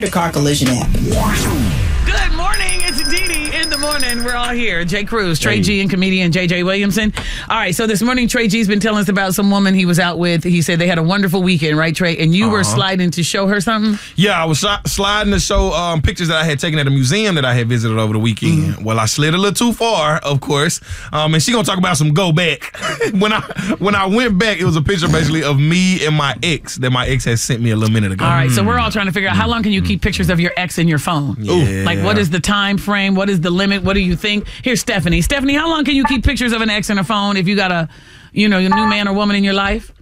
The Car Collision app. Good morning. It's Dee Dee in the morning. We're all here. Jay Cruz, Trey G, and comedian J.J. Williamson. All right, so this morning, Trey G's been telling us about some woman he was out with. He said they had a wonderful weekend, right, Trey? And you were sliding to show her something? Yeah, I was sliding to show pictures that I had taken at a museum that I had visited over the weekend. Well, I slid a little too far, of course. And she gonna talk about some go back. When I went back, it was a picture basically of me and my ex that my ex had sent me a little minute ago. All right, so we're all trying to figure out how long can you keep pictures of your ex in your phone? Yeah. Like, what is the time frame? What is the limit? What do you think? Here's Stephanie. Stephanie, how long can you keep pictures of an ex in a phone if you got a new man or woman in your life?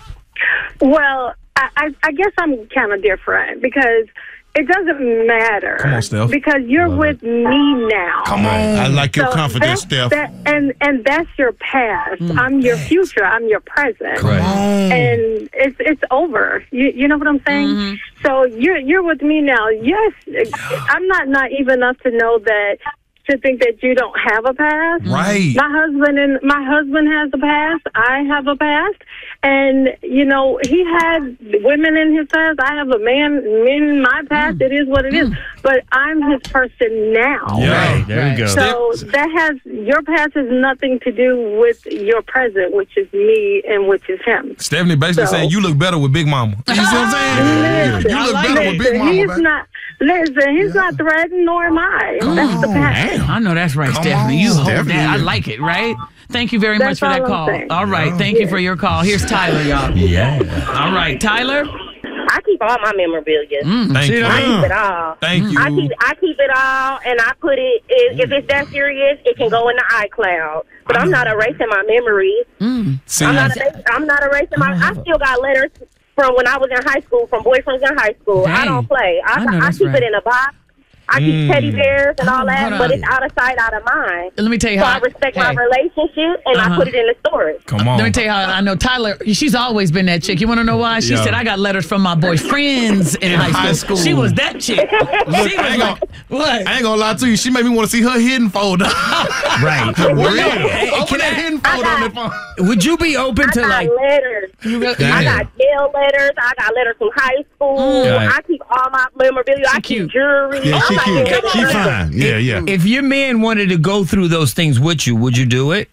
Well, I guess I'm kind of different because it doesn't matter. Come on, Steph. Because you're with me now. Come on. I like your confidence, Steph. And that's your past. I'm your future. I'm your present. Right. And it's over. You know what I'm saying? Mm-hmm. So you're with me now. Yes, I'm not naive enough to know that. To think that you don't have a past. Right. My husband has a past. I have a past. And, he had women in his past. I have a man in my past. It is what it is. But I'm his person now. Yeah, right, there you go. So your past has nothing to do with your present, which is me and which is him. Stephanie basically saying you look better with Big Mama. You see what I'm saying? Listen, You look better with Big Mama. He's not threatened, nor am I. That's the past. I know that's right, Come Stephanie. on, You hold Stephanie. that. I like it, right? Thank you very much That's for that all I'm call. saying. All right, thank you for your call. Here's Tyler, y'all. Yeah. All right, Tyler. I keep all my memorabilia. Thank you. I keep it all. Thank you. I keep it all, and I put it. If it's that serious, it can go in the iCloud. But I'm not erasing my memories. See, I'm not erasing my. I still got letters from when I was in high school, from boyfriends in high school. Dang. I don't play. I know I that's keep right. it in a box. I keep teddy bears and all that, hold but on. it's out of sight, out of mind. Let me tell you So how I respect my relationship, and I put it in the storage. Come on. Let me tell you how I know Tyler. She's always been that chick. You want to know why? She Yeah. said, I got letters from my boyfriends in high school. She was that chick. She was like, what? I ain't gonna lie to you. She made me want to see her hidden folder. Right. Open Can that hidden folder on that phone. Would you be open I to got letters. I got jail letters. I got letters from high school. Right. I keep all my memorabilia. I keep cute. jewelry. Yeah, all she my cute. memorabilia. She fine. Yeah. If your man wanted to go through those things with you, would you do it?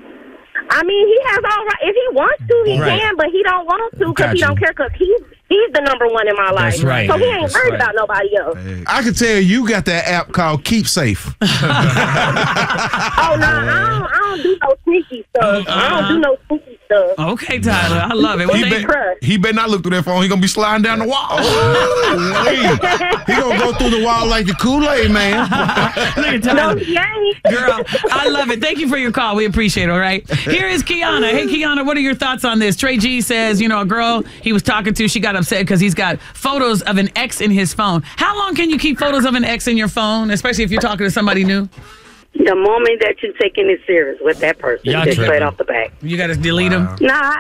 I mean, he has all right. If he wants to, he Right. can, but he don't want to because he Gotcha. don't care because he's the number one in my life. That's right. So he ain't That's worried right. about nobody else. I can tell you got that app called Keep Safe. Oh, no, I don't do no sneaky stuff. I don't do no sneaky stuff. Okay, Tyler. I love it. Well, He better not look through that phone. He gonna be sliding down the wall. He gonna go through the wall like the Kool-Aid man. Look at No, Tyler. he ain't. Girl, I love it. Thank you for your call. We appreciate it, all right? Here is Kiana. Hey, Kiana, what are your thoughts on this? Trey G says, a girl he was talking to, she got upset because he's got photos of an ex in his phone. How long can you keep photos of an ex in your phone, especially if you're talking to somebody new? The moment that you're taking it serious with that person, Y'all just tripping. straight off the back. You got to delete them?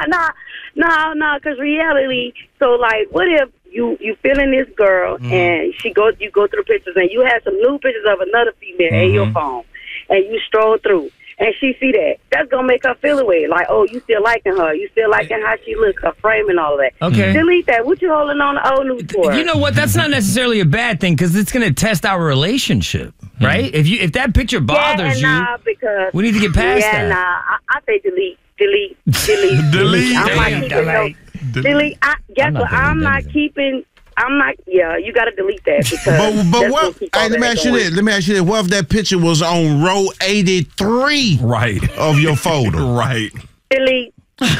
No, because reality, so like, what if you feeling this girl and you go through pictures and you have some new pictures of another female in your phone and you stroll through and she see that's going to make her feel away. Like, oh, you still liking her. You still liking how she looks, her frame and all of that. Okay. Delete that. What you holding on to old news for? You know what? That's not necessarily a bad thing because it's going to test our relationship, right? If that picture bothers you, because we need to get past yeah, that. I say delete. Delete. I'm not keeping no. Delete. Guess what? I'm not keeping. Yeah, you got to delete that because. But what? Hey, let me ask you this. What if that picture was on row 83 of your folder? Right. Delete.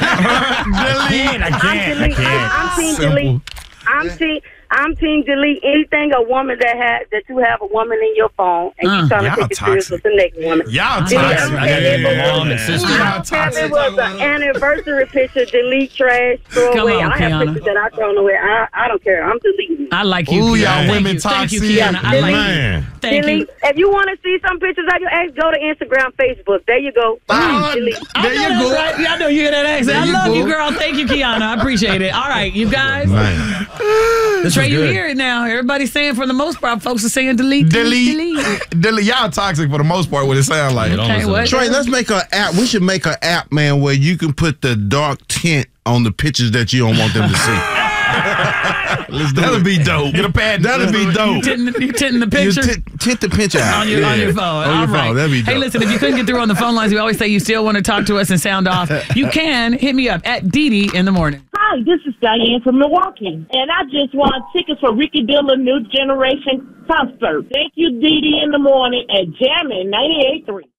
I can't. I'm team delete anything a woman that you have a woman in your phone and you trying to take it serious with the next woman. Y'all Delete. toxic. I don't care if it Mom and sister. it was an anniversary picture, delete, trash, throw Come away. on, I have Kiana. pictures that I thrown away. I don't care. I'm deleting. I like you, Ooh, Kiana. y'all Thank women you. Thank you, toxic. Kiana. I like Man. you. Thank you. Delete. If you want to see some pictures of your ex, go to Instagram, Facebook. There you go. Delete. There you go. Right? I know you hear that accent. I love you, girl. Thank you, Kiana. I appreciate it. All right, you guys. Man. Trey, you hear it now. Everybody's saying, for the most part, folks are saying delete. Delete. Y'all toxic for the most part. What it sound like? Okay, what? Trey, let's make an app. We should make an app, man, where you can put the dark tint on the pictures that you don't want them to see. That'll be dope. Get a pad. That'll be dope. You tinting the picture? Tint the picture out. On your phone. On your phone. That'd be dope. Hey, listen, if you couldn't get through on the phone lines, we always say you still want to talk to us and sound off. You can hit me up at Dee in the morning. Hi, this is Diane from Milwaukee, and I just want tickets for Ricky Dilla New Generation concert. Thank you, Dee in the morning at Jammin' 98.3.